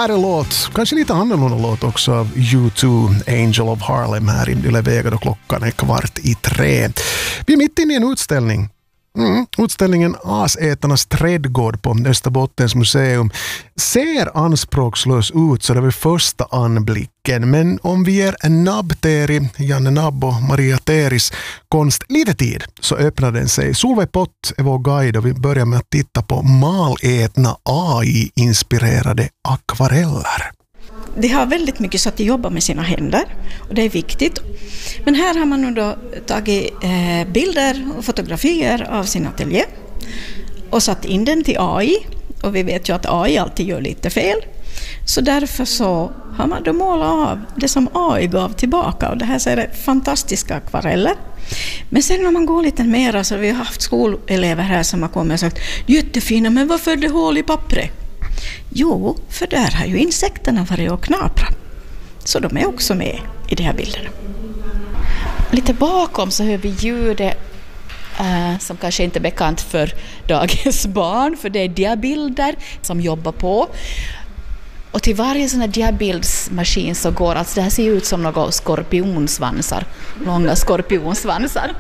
Här är låt, kanske lite annorlunda låt också av U2, Angel of Harlem här i Yle Vega då klockan är 2:15. Vi är mitt inne i en utställning. Utställningen Asätarnas trädgård på Österbottens museum ser anspråkslös ut så det är vid första anblicken. Men om vi ger Nabb-Teri, Janne Nabb och Maria Teris konst lite tid så öppnar den sig. Solveig Pott är vår guide och vi börjar med att titta på malätna AI-inspirerade akvareller. De har väldigt mycket så att de jobbar med sina händer och det är viktigt. Men här har man nu då tagit bilder och fotografier av sin ateljé och satt in den till AI. Och vi vet ju att AI alltid gör lite fel. Så därför så har man då målat av det som AI gav tillbaka. Och det här ser det fantastiska akvareller. Men sen när man går lite mer så vi har haft skolelever här som har kommit och sagt jättefina, men varför är det hål i pappret? Jo, för där har ju insekterna varit och knaprat. Så de är också med i de här bilderna. Lite bakom så hör vi ljudet som kanske inte är bekant för dagens barn, för det är diabilder som jobbar på. Och till varje sån här diabildsmaskin så går, alltså det här ser ut som några skorpionsvansar, långa skorpionsvansar.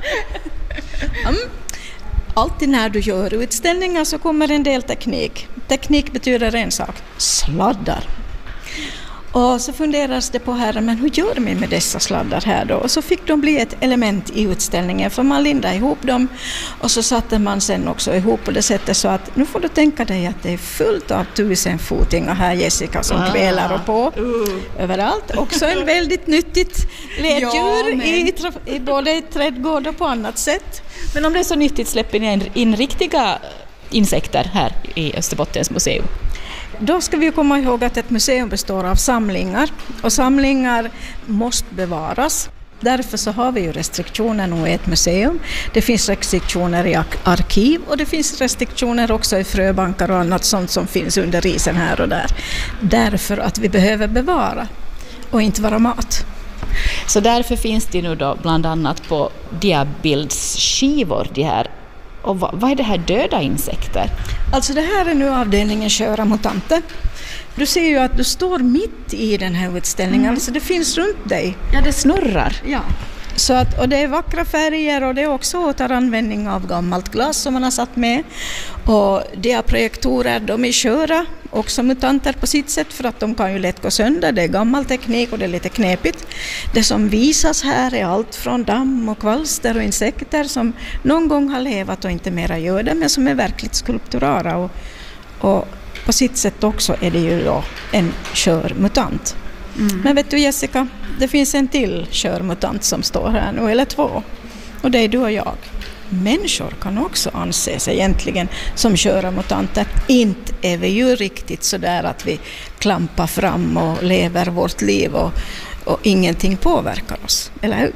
Alltid när du gör utställningar så kommer en del teknik. Teknik betyder en sak, sladdar. Och så funderas det på här, men hur gör vi med dessa sladdar här då? Och så fick de bli ett element i utställningen, för man lindade ihop dem och så satte man sen också ihop på det sättet så att nu får du tänka dig att det är fullt av 1000-fotingar här, Jessica, som kvälar och på överallt. Också en väldigt nyttigt leddjur i både i trädgård och på annat sätt. Men om det är så nyttigt, släpper ni in riktiga insekter här i Österbottens museum? Då ska vi komma ihåg att ett museum består av samlingar och samlingar måste bevaras. Därför så har vi ju restriktioner nu i ett museum. Det finns restriktioner i arkiv och det finns restriktioner också i fröbankar och annat sånt som finns under isen här och där. Därför att vi behöver bevara och inte vara mat. Så därför finns det nu då bland annat på diabildsskivor de här. Och vad är det här, döda insekter? Alltså det här är nu avdelningen Sköra mutanter. Du ser ju att du står mitt i den här utställningen, alltså det finns runt dig. Ja, det snurrar. Ja. Så att, och det är vackra färger och det är också återanvändning av gammalt glas som man har satt med. Och diaprojektorer, de är sköra, också mutanter på sitt sätt för att de kan ju lätt gå sönder. Det är gammal teknik och det är lite knepigt. Det som visas här är allt från damm och kvalster och insekter som någon gång har levat och inte mera gör det, men som är verkligt skulpturala. Och på sitt sätt också är det ju då en skör mutant. Men vet du, Jessica, det finns en till körmutant som står här nu, eller två. Och det är du och jag. Människor kan också anses egentligen som körmutanter. Inte är vi ju riktigt så där att vi klampar fram och lever vårt liv och ingenting påverkar oss, eller hur?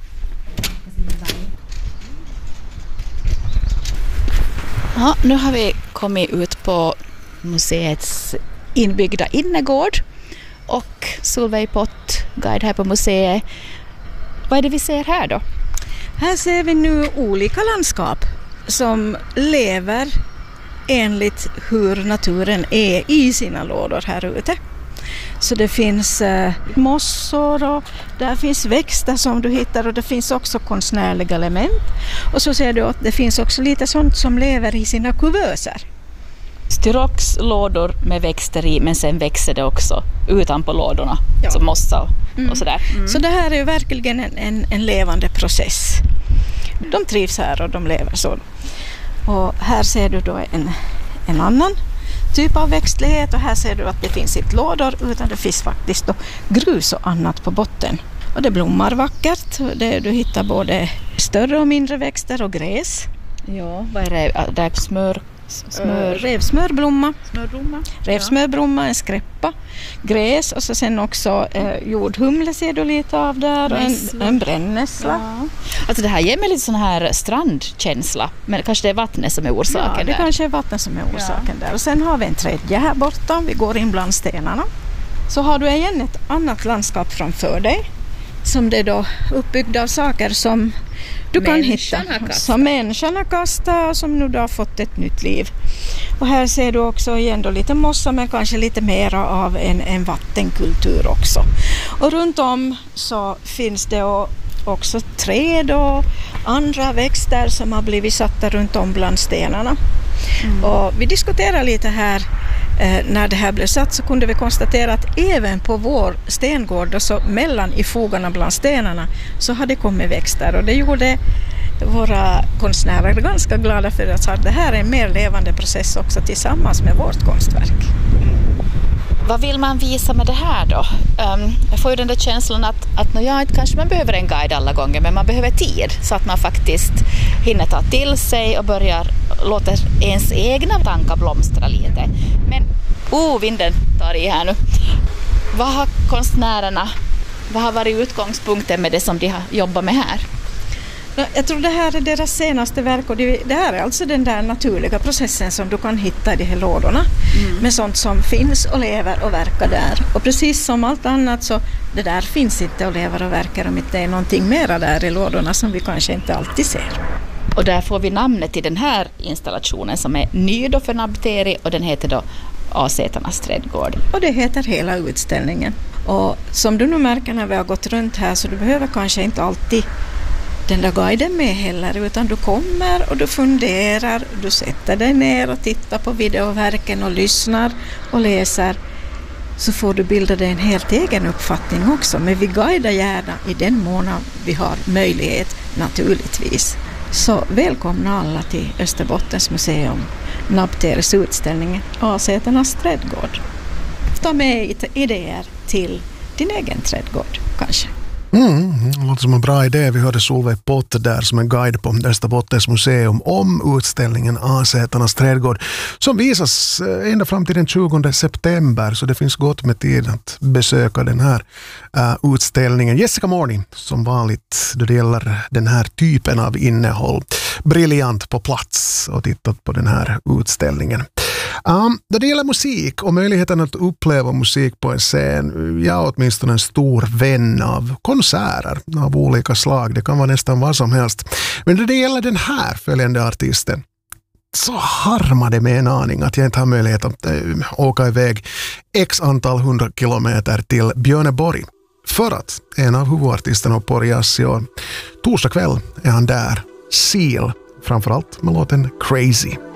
Ja, nu har vi kommit ut på museets inbyggda innergård. Och Solveig Pott, guide här på museet. Vad är det vi ser här då? Här ser vi nu olika landskap som lever enligt hur naturen är i sina lådor här ute. Så det finns mossor och där finns växter som du hittar och det finns också konstnärliga element. Och så ser du att det finns också lite sånt som lever i sina kuvöser. Styroxlådor med växter i, men sen växer det också utanpå lådorna, som mossa och sådär. Så det här är ju verkligen en levande process. De trivs här och de lever så. Och här ser du då en annan typ av växtlighet och här ser du att det finns inte lådor utan det finns faktiskt då grus och annat på botten. Och det blommar vackert. Du hittar både större och mindre växter och gräs. Ja, vad är det? Det är revsmörblomma, revsmörblomma, en skräppa, gräs och så sen också jordhumle ser du lite av där och en brännässla. Ja. Alltså det här ger mig lite sån här strandkänsla, men kanske det är vattnet som är orsaken. Ja, det kanske är vattnet som är orsaken där. Och sen har vi en tredje här borta, vi går in bland stenarna. Så har du igen ett annat landskap framför dig som det är då uppbyggda av saker som du kan hitta, som människan har kastat och som nu då har fått ett nytt liv. Och här ser du också igen då lite mossa men kanske lite mera av en vattenkultur också. Och runt om så finns det också träd och andra växter som har blivit satta runt om bland stenarna. Och vi diskuterar lite här när det här blev satt, så kunde vi konstatera att även på vår stengård och så mellan i fogarna bland stenarna så hade det kommit växter, och det gjorde våra konstnärer ganska glada för att det här är en mer levande process också tillsammans med vårt konstverk. Vad vill man visa med det här då? Jag får ju den där känslan att kanske man behöver en guide alla gånger, men man behöver tid så att man faktiskt hinner ta till sig och börjar låta ens egna tankar blomstra lite. Men vinden tar i här nu. Vad har konstnärerna, vad har varit utgångspunkten med det som de har jobbat med här? Jag tror det här är deras senaste verk, och det här är alltså den där naturliga processen som du kan hitta i de här lådorna med sånt som finns och lever och verkar där. Och precis som allt annat så det där finns inte och lever och verkar om inte är någonting mera där i lådorna som vi kanske inte alltid ser. Och där får vi namnet till den här installationen som är ny då för Nabteri, och den heter då Asätarnas trädgård. Och det heter hela utställningen. Och som du nu märker när vi har gått runt här, så du behöver kanske inte alltid den där guiden med heller, utan du kommer och du funderar, du sätter dig ner och tittar på videoverken och lyssnar och läser, så får du bilda dig en helt egen uppfattning också. Men vi guidar gärna i den mån vi har möjlighet, naturligtvis. Så välkomna alla till Österbottens museum, Nabteris utställning Asätarnas trädgård. Ta med idéer till din egen trädgård kanske. Det låter som en bra idé. Vi hörde Solveig Pott där som en guide på Österbottens museum om utställningen Asätarnas trädgård som visas ända fram till den 20 september, så det finns gott med tid att besöka den här utställningen. Jessica Morning, som vanligt då det gäller den här typen av innehåll, briljant på plats och tittat på den här utställningen. Då det gäller musik och möjligheten att uppleva musik på en scen, jag är åtminstone en stor vän av konserter av olika slag. Det kan vara nästan vad som helst. Men då det gäller den här följande artisten, så harmar det med en aning att jag inte har möjlighet att åka iväg x antal 100 kilometer till Björneborg. För att en av huvudartisterna på Riassi, torsdag kväll är han där, Seal, framförallt med låten Crazy.